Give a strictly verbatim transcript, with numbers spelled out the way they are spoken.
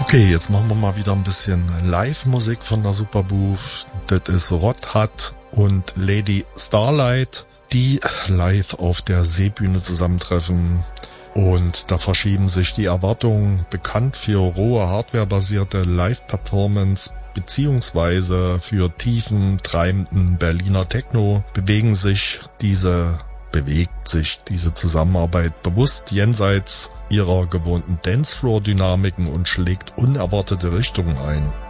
Okay, jetzt machen wir mal wieder ein bisschen Live-Musik von der Superbooth. Das ist Rod Hut und Lady Starlight, die live auf der Seebühne zusammentreffen. Und da verschieben sich die Erwartungen. Bekannt für rohe Hardware-basierte Live-Performance beziehungsweise für tiefen, treibenden Berliner Techno bewegen sich diese, bewegt sich diese Zusammenarbeit bewusst jenseits ihrer gewohnten Dancefloor-Dynamiken und schlägt unerwartete Richtungen ein.